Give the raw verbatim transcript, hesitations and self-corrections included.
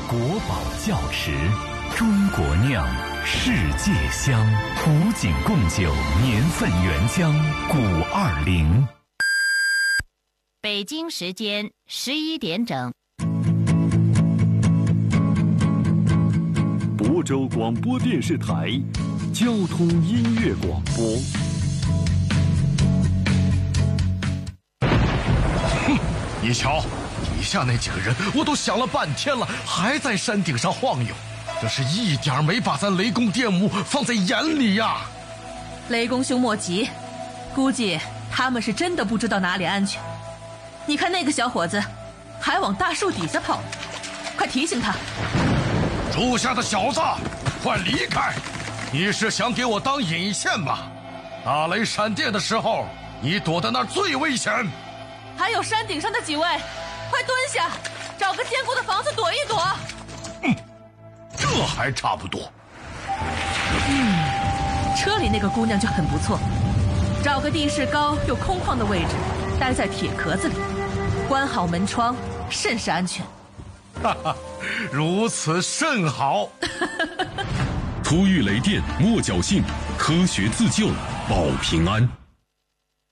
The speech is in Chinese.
国宝窖池，中国酿，世界香，古井贡酒年份原浆古二零。 北京时间十一点整。 亳州广播电视台交通音乐广播。 哼，你瞧，底下那几个人，我都想了半天了，还在山顶上晃悠，这是一点没把咱雷公电母放在眼里呀！ 雷公兄莫急，估计他们是真的不知道哪里安全。你看那个小伙子，还往大树底下跑，快提醒他。 树下的小子，快离开！你是想给我当引线吧？打雷闪电的时候，你躲在那儿最危险。 还有山顶上的几位，快蹲下，找个坚固的房子躲一躲。 嗯，这还差不多。 嗯，车里那个姑娘就很不错，找个地势高又空旷的位置，待在铁壳子里，关好门窗，甚是安全。 哈哈，如此甚好。 突遇雷电莫侥幸，科学自救保平安。